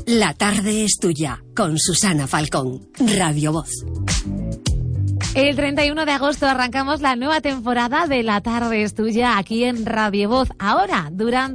La tarde es tuya, con Susana Falcón, Radio Voz. El 31 de agosto arrancamos la nueva temporada de La tarde es tuya aquí en Radio Voz. Ahora, durante